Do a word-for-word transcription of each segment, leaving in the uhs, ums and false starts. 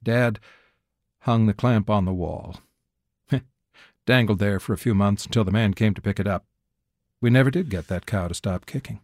Dad hung the clamp on the wall. Dangled there for a few months until the man came to pick it up. We never did get that cow to stop kicking.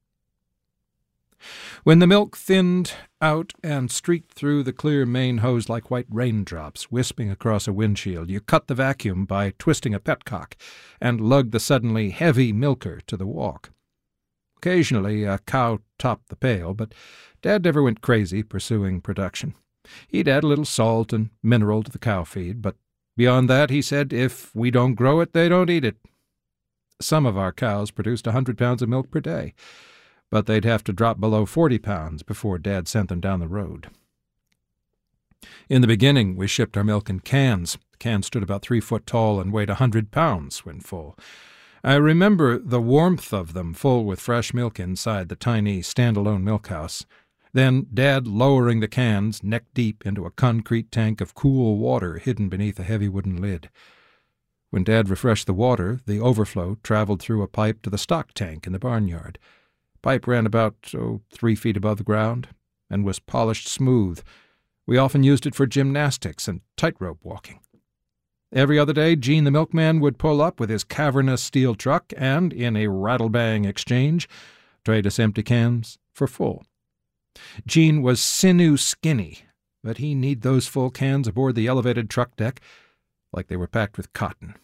When the milk thinned out and streaked through the clear main hose like white raindrops wisping across a windshield, you cut the vacuum by twisting a petcock and lugged the suddenly heavy milker to the walk. Occasionally a cow topped the pail, but Dad never went crazy pursuing production. He'd add a little salt and mineral to the cow feed, but beyond that, he said, if we don't grow it, they don't eat it. Some of our cows produced a hundred pounds of milk per day, but they'd have to drop below forty pounds before Dad sent them down the road. In the beginning, we shipped our milk in cans. The cans stood about three foot tall and weighed a hundred pounds when full. I remember the warmth of them full with fresh milk inside the tiny stand-alone milk house. Then Dad lowering the cans neck-deep into a concrete tank of cool water hidden beneath a heavy wooden lid. When Dad refreshed the water, the overflow traveled through a pipe to the stock tank in the barnyard. Pipe ran about, oh, three feet above the ground and was polished smooth. We often used it for gymnastics and tightrope walking. Every other day, Gene the milkman would pull up with his cavernous steel truck and, in a rattle-bang exchange, trade us empty cans for full. Gene was sinew-skinny, but he kneed those full cans aboard the elevated truck deck like they were packed with cotton.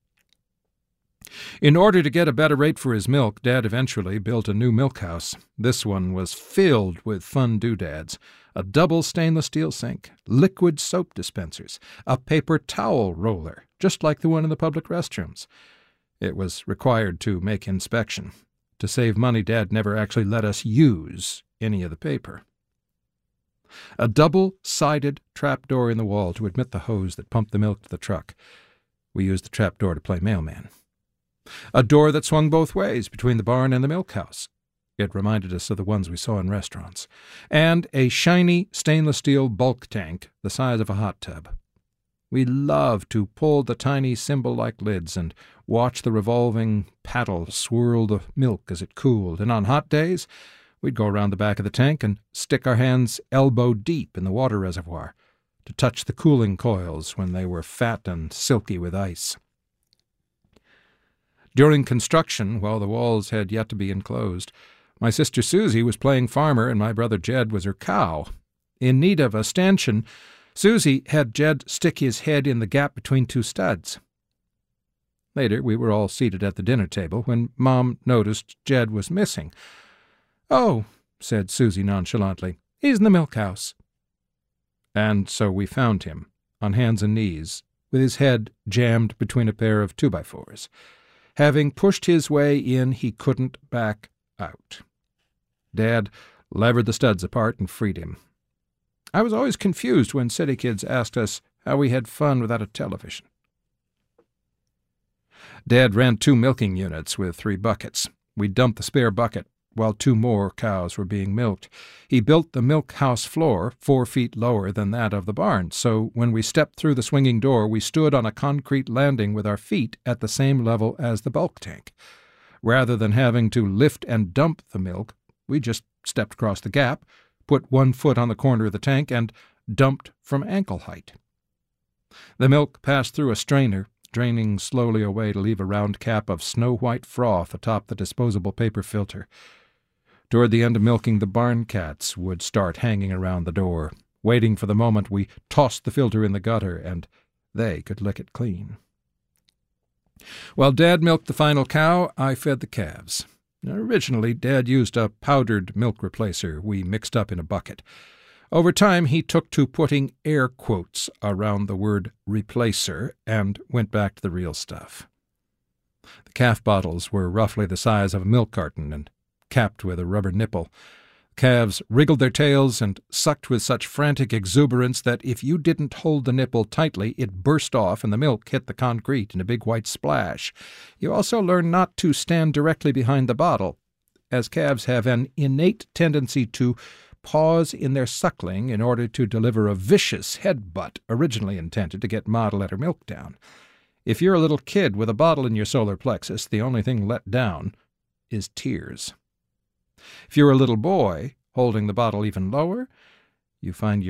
In order to get a better rate for his milk, Dad eventually built a new milk house. This one was filled with fun doodads, a double stainless steel sink, liquid soap dispensers, a paper towel roller, just like the one in the public restrooms. It was required to make inspection. To save money, Dad never actually let us use any of the paper. A double-sided trapdoor in the wall to admit the hose that pumped the milk to the truck. We used the trapdoor to play mailman. A door that swung both ways between the barn and the milk house. It reminded us of the ones we saw in restaurants. And a shiny stainless steel bulk tank the size of a hot tub. We loved to pull the tiny cymbal-like lids and watch the revolving paddle swirl the milk as it cooled, and on hot days we'd go around the back of the tank and stick our hands elbow-deep in the water reservoir to touch the cooling coils when they were fat and silky with ice. During construction, while the walls had yet to be enclosed, my sister Susie was playing farmer and my brother Jed was her cow. In need of a stanchion, Susie had Jed stick his head in the gap between two studs. Later, we were all seated at the dinner table when Mom noticed Jed was missing. "Oh," said Susie nonchalantly, "he's in the milk house." And so we found him, on hands and knees, with his head jammed between a pair of two-by-fours. Having pushed his way in, he couldn't back out. Dad levered the studs apart and freed him. I was always confused when city kids asked us how we had fun without a television. Dad ran two milking units with three buckets. We dumped the spare bucket while two more cows were being milked. He built the milk house floor four feet lower than that of the barn, so when we stepped through the swinging door, we stood on a concrete landing with our feet at the same level as the bulk tank. Rather than having to lift and dump the milk, we just stepped across the gap, put one foot on the corner of the tank, and dumped from ankle height. The milk passed through a strainer, draining slowly away to leave a round cap of snow-white froth atop the disposable paper filter. Toward the end of milking, the barn cats would start hanging around the door, waiting for the moment we tossed the filter in the gutter and they could lick it clean. While Dad milked the final cow, I fed the calves. Originally, Dad used a powdered milk replacer we mixed up in a bucket. Over time, he took to putting air quotes around the word replacer and went back to the real stuff. The calf bottles were roughly the size of a milk carton and capped with a rubber nipple. Calves wriggled their tails and sucked with such frantic exuberance that if you didn't hold the nipple tightly, it burst off and the milk hit the concrete in a big white splash. You also learn not to stand directly behind the bottle, as calves have an innate tendency to pause in their suckling in order to deliver a vicious headbutt originally intended to get Ma to let her milk down. If you're a little kid with a bottle in your solar plexus, the only thing let down is tears. If you're a little boy holding the bottle even lower, you find